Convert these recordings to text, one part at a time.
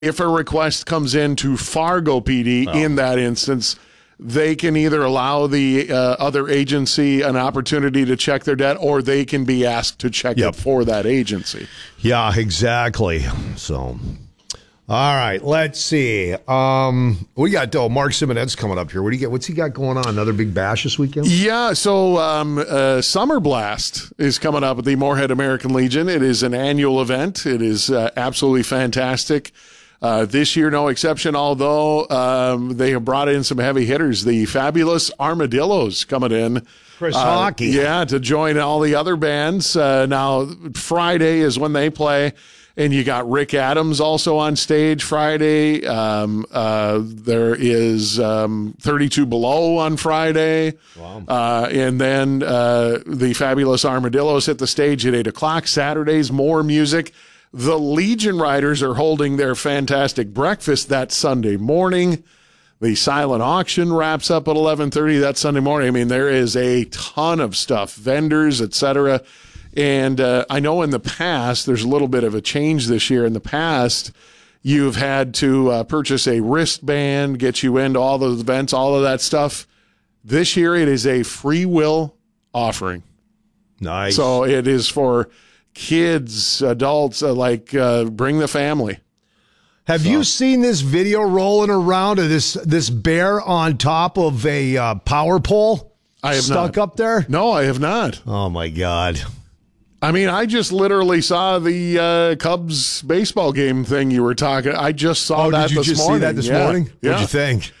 if a request comes in to Fargo PD in that instance, they can either allow the other agency an opportunity to check their debt, or they can be asked to check it for that agency. Yeah, exactly. So, all right, let's see. We got Mark Simonette's coming up here. What's he got going on? Another big bash this weekend? Yeah, so Summer Blast is coming up at the Moorhead American Legion. It is an annual event. It is absolutely fantastic. This year, no exception, although they have brought in some heavy hitters. The Fabulous Armadillos coming in. Chris Hockey. Yeah, to join all the other bands. Now, Friday is when they play, and you got Rick Adams also on stage Friday. There is 32 Below on Friday. Wow. And then the Fabulous Armadillos hit the stage at 8 o'clock. Saturdays, more music. The Legion Riders are holding their fantastic breakfast that Sunday morning. The silent auction wraps up at 11:30 that Sunday morning. I mean, there is a ton of stuff, vendors, etc. And I know in the past, there's a little bit of a change this year. In the past, you've had to purchase a wristband, get you into all those events, all of that stuff. This year, it is a free will offering. Nice. So it is for kids, adults, bring the family. Have you seen this video rolling around of this bear on top of a power pole? I have stuck not. Up there? No, I have not. Oh, my God. I mean, I just literally saw the Cubs baseball game thing you were talking. I just saw that this morning. Did you just see that this morning? Yeah. What'd you think?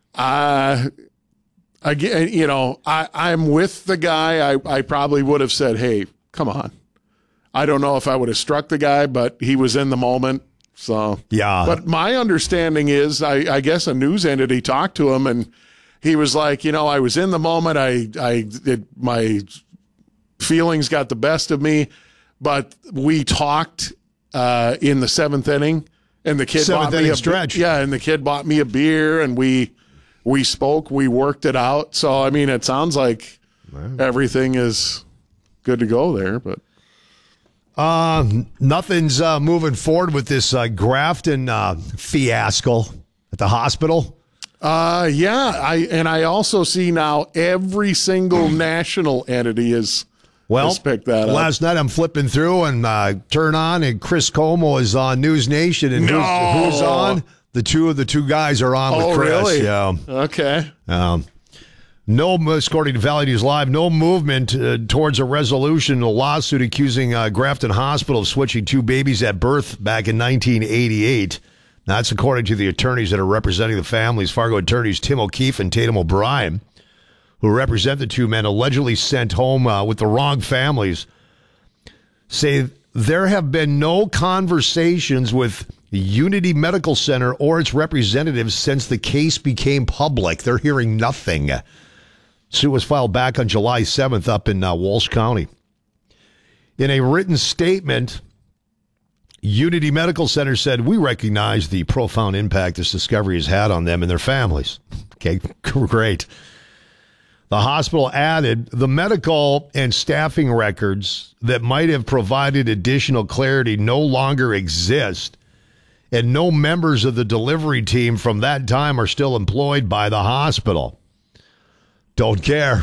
Again, I'm with the guy. I probably would have said, hey, come on. I don't know if I would have struck the guy, but he was in the moment. So yeah. But my understanding is, I guess a news entity talked to him, and he was like, I was in the moment. My feelings got the best of me, but we talked in the seventh inning, and the kid bought me a stretch. Yeah, and the kid bought me a beer, and we spoke, we worked it out. So I mean, it sounds like everything is good to go there, but. Nothing's moving forward with this Grafton fiasco at the hospital. I also see now every single national entity has picked that up. Last night I'm flipping through and turn on, and Chris Como is on News Nation, and who's on? The two guys are on with Chris. Really? Yeah. Okay. No, according to Valley News Live, no movement towards a resolution in a lawsuit accusing Grafton Hospital of switching two babies at birth back in 1988. That's according to the attorneys that are representing the families. Fargo attorneys Tim O'Keefe and Tatum O'Brien, who represent the two men allegedly sent home with the wrong families, say there have been no conversations with Unity Medical Center or its representatives since the case became public. They're hearing nothing. Suit was filed back on July 7th up in Walsh County. In a written statement, Unity Medical Center said, we recognize the profound impact this discovery has had on them and their families. Okay, great. The hospital added, the medical and staffing records that might have provided additional clarity no longer exist, and no members of the delivery team from that time are still employed by the hospital. Don't care.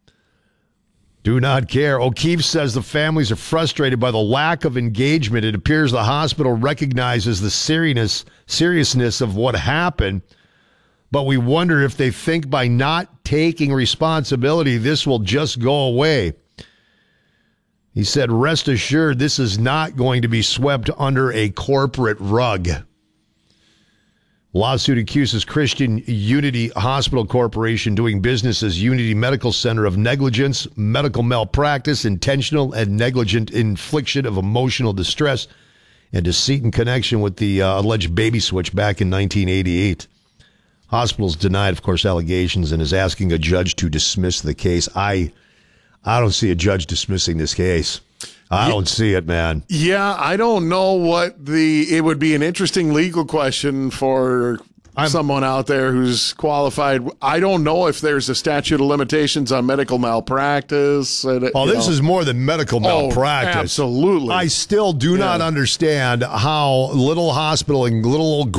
Do not care. O'Keefe says the families are frustrated by the lack of engagement. It appears the hospital recognizes the seriousness of what happened, but we wonder if they think by not taking responsibility, this will just go away. He said, rest assured, this is not going to be swept under a corporate rug. Lawsuit accuses Christian Unity Hospital Corporation, doing business as Unity Medical Center, of negligence, medical malpractice, intentional and negligent infliction of emotional distress, and deceit in connection with the alleged baby switch back in 1988. Hospital's denied, of course, allegations and is asking a judge to dismiss the case. I don't see a judge dismissing this case. I don't see it, man. Yeah, I don't know what it would be an interesting legal question for someone out there who's qualified. I don't know if there's a statute of limitations on medical malpractice. This is more than medical malpractice. Absolutely. I still do not understand how little hospital and little old